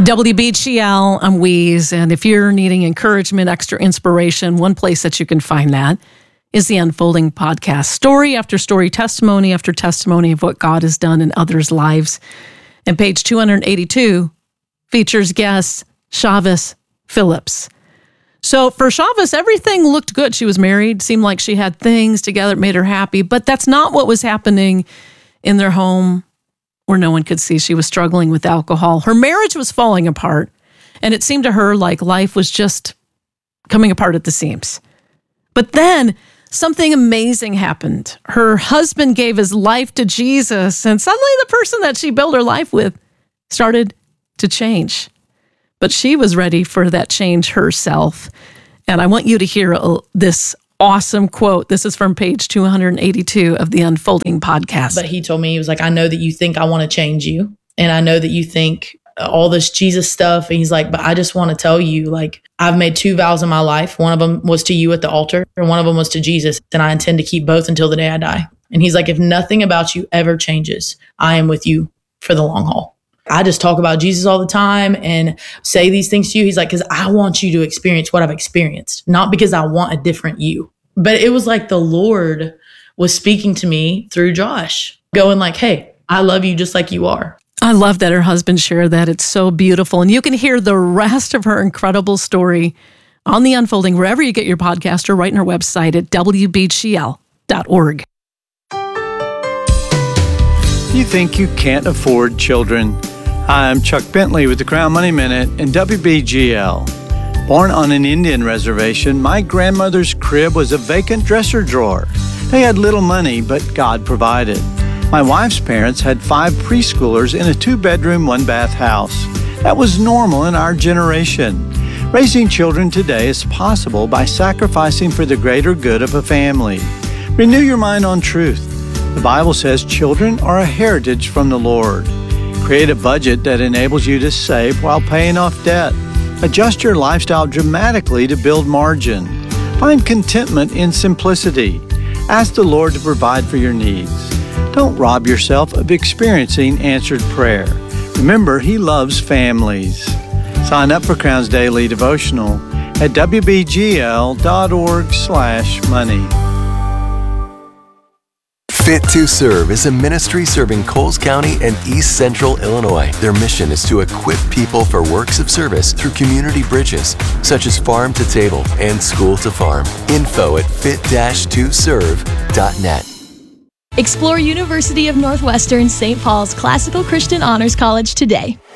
WBGL, I'm Weeze, and if you're needing encouragement, extra inspiration, one place that you can find that is the Unfolding Podcast. Story after story, testimony after testimony of what God has done in others' lives. And page 282 features guest Chavez Phillips. So for Chavez, everything looked good. She was married, seemed like she had things together, made her happy, but that's not what was happening in their home where no one could see. She was struggling with alcohol. Her marriage was falling apart, and it seemed to her like life was just coming apart at the seams. But then something amazing happened. Her husband gave his life to Jesus, and suddenly the person that she built her life with started to change. But she was ready for that change herself. And I want you to hear this awesome quote. This is from page 282 of the Unfolding Podcast. But he told me, he was like, I know that you think I want to change you. And I know that you think all this Jesus stuff. And he's like, but I just want to tell you, like, I've made 2 vows in my life. One of them was to you at the altar, and one of them was to Jesus. And I intend to keep both until the day I die. And he's like, if nothing about you ever changes, I am with you for the long haul. I just talk about Jesus all the time and say these things to you. He's like, because I want you to experience what I've experienced, not because I want a different you. But it was like the Lord was speaking to me through Josh, going like, hey, I love you just like you are. I love that her husband shared that. It's so beautiful. And you can hear the rest of her incredible story on The Unfolding, wherever you get your podcast, or right on our website at wbgl.org. You think you can't afford children? Hi, I'm Chuck Bentley with the Crown Money Minute and WBGL. Born on an Indian reservation, my grandmother's crib was a vacant dresser drawer. They had little money, but God provided. My wife's parents had 5 preschoolers in a 2-bedroom, 1-bath house. That was normal in our generation. Raising children today is possible by sacrificing for the greater good of a family. Renew your mind on truth. The Bible says children are a heritage from the Lord. Create a budget that enables you to save while paying off debt. Adjust your lifestyle dramatically to build margin. Find contentment in simplicity. Ask the Lord to provide for your needs. Don't rob yourself of experiencing answered prayer. Remember, He loves families. Sign up for Crown's Daily Devotional at wbgl.org/money. Fit to Serve is a ministry serving Coles County and East Central Illinois. Their mission is to equip people for works of service through community bridges, such as Farm to Table and School to Farm. Info at fit-2serve.net. Explore University of Northwestern St. Paul's Classical Christian Honors College today.